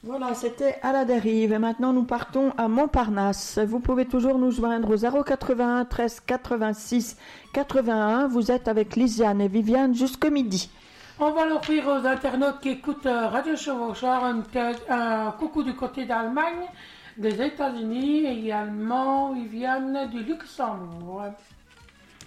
Voilà, c'était à la dérive. Et maintenant, nous partons à Montparnasse. Vous pouvez toujours nous joindre au 081 13 86 81. Vous êtes avec Lisiane et Viviane jusqu'au midi. On va l'offrir aux internautes qui écoutent Radio Chevaucheur un coucou du côté d'Allemagne, des États-Unis et également Viviane du Luxembourg.